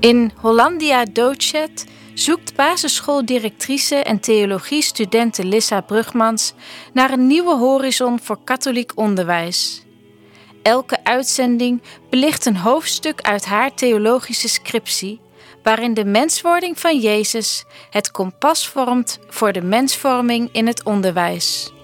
In Hollandia Docet zoekt basisschooldirectrice en theologiestudente Lissa Brugmans naar een nieuwe horizon voor katholiek onderwijs. Elke uitzending belicht een hoofdstuk uit haar theologische scriptie, waarin de menswording van Jezus het kompas vormt voor de mensvorming in het onderwijs.